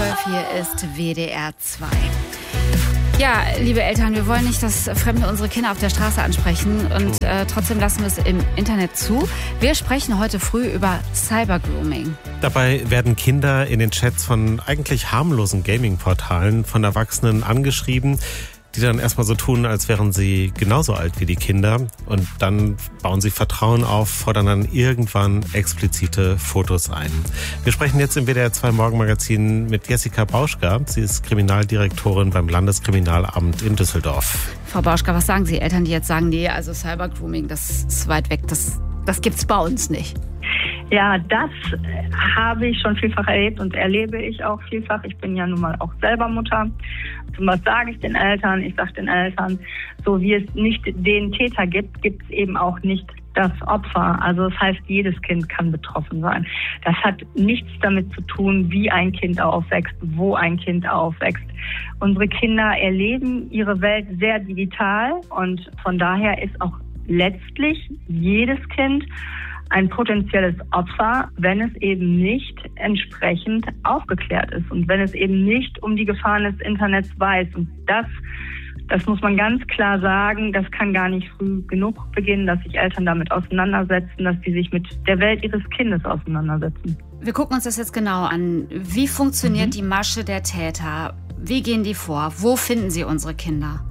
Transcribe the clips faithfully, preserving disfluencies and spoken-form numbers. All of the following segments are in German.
zwölf, hier ist W D R zwei. Ja, liebe Eltern, wir wollen nicht, dass Fremde unsere Kinder auf der Straße ansprechen und äh, trotzdem lassen wir es im Internet zu. Wir sprechen heute früh über Cybergrooming. Dabei werden Kinder in den Chats von eigentlich harmlosen Gaming-Portalen von Erwachsenen angeschrieben, die dann erstmal so tun, als wären sie genauso alt wie die Kinder. Und dann bauen sie Vertrauen auf, fordern dann irgendwann explizite Fotos ein. Wir sprechen jetzt im W D R zwei Morgenmagazin mit Jessica Bauschka. Sie ist Kriminaldirektorin beim Landeskriminalamt in Düsseldorf. Frau Bauschka, was sagen Sie Eltern, die jetzt sagen, nee, also Cybergrooming, das ist weit weg, das, das gibt's bei uns nicht? Ja, das habe ich schon vielfach erlebt und erlebe ich auch vielfach. Ich bin ja nun mal auch selber Mutter. Und was sage ich den Eltern? Ich sage den Eltern, so wie es nicht den Täter gibt, gibt es eben auch nicht das Opfer. Also das heißt, jedes Kind kann betroffen sein. Das hat nichts damit zu tun, wie ein Kind aufwächst, wo ein Kind aufwächst. Unsere Kinder erleben ihre Welt sehr digital und von daher ist auch letztlich jedes Kind ein potenzielles Opfer, wenn es eben nicht entsprechend aufgeklärt ist und wenn es eben nicht um die Gefahren des Internets weiß. Und das, das muss man ganz klar sagen, das kann gar nicht früh genug beginnen, dass sich Eltern damit auseinandersetzen, dass sie sich mit der Welt ihres Kindes auseinandersetzen. Wir gucken uns das jetzt genau an. Wie funktioniert Mhm. die Masche der Täter? Wie gehen die vor? Wo finden sie unsere Kinder?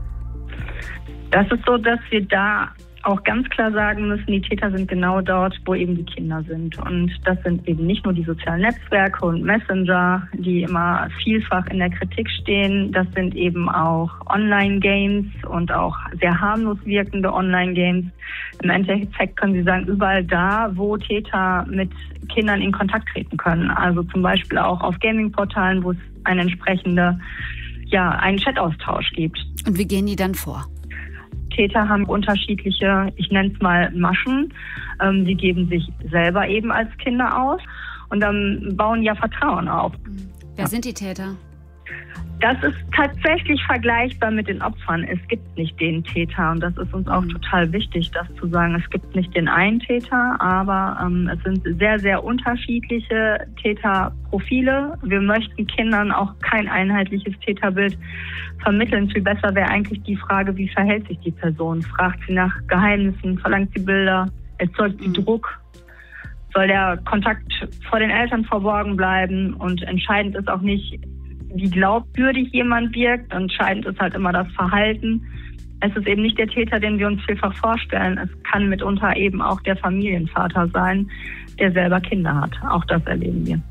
Das ist so, dass wir da auch ganz klar sagen müssen, die Täter sind genau dort, wo eben die Kinder sind. Und das sind eben nicht nur die sozialen Netzwerke und Messenger, die immer vielfach in der Kritik stehen. Das sind eben auch Online-Games und auch sehr harmlos wirkende Online-Games. Im Endeffekt können Sie sagen, überall da, wo Täter mit Kindern in Kontakt treten können. Also zum Beispiel auch auf Gaming-Portalen, wo es eine entsprechende, ja, einen Chat-Austausch gibt. Und wie gehen die dann vor? Täter haben unterschiedliche, ich nenne es mal Maschen. Ähm, sie geben sich selber eben als Kinder aus und dann bauen ja Vertrauen auf. Wer sind die Täter? Das ist tatsächlich vergleichbar mit den Opfern. Es gibt nicht den Täter und das ist uns auch total wichtig, das zu sagen. Es gibt nicht den einen Täter, aber ähm, es sind sehr, sehr unterschiedliche Täterprofile. Wir möchten Kindern auch kein einheitliches Täterbild vermitteln. Viel besser wäre eigentlich die Frage, wie verhält sich die Person? Fragt sie nach Geheimnissen, verlangt sie Bilder, erzeugt sie Druck? Soll der Kontakt vor den Eltern verborgen bleiben? Und entscheidend ist auch nicht, wie glaubwürdig jemand wirkt. Entscheidend ist halt immer das Verhalten. Es ist eben nicht der Täter, den wir uns vielfach vorstellen. Es kann mitunter eben auch der Familienvater sein, der selber Kinder hat. Auch das erleben wir.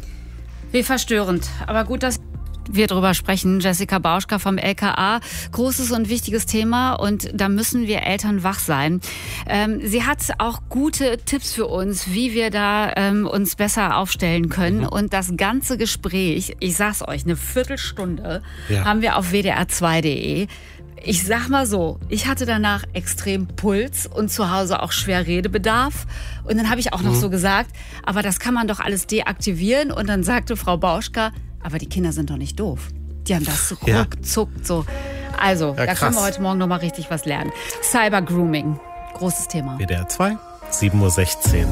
Wie verstörend. Aber gut, dass wir drüber sprechen. Jessica Bauschka vom L K A. Großes und wichtiges Thema und da müssen wir Eltern wach sein. Ähm, sie hat auch gute Tipps für uns, wie wir da ähm, uns besser aufstellen können. Mhm. Und das ganze Gespräch, ich sag's euch, eine Viertelstunde, ja, haben wir auf W D R zwei punkt de. Ich sag mal so, ich hatte danach extrem Puls und zu Hause auch schwer Redebedarf. Und dann habe ich auch noch mhm. so gesagt, aber das kann man doch alles deaktivieren. Und dann sagte Frau Bauschka, aber die Kinder sind doch nicht doof. Die haben das so ja. ruckzuck so. Also, ja, da krass. Können wir heute Morgen noch mal richtig was lernen. Cybergrooming, großes Thema. W D R zwei, sieben Uhr sechzehn.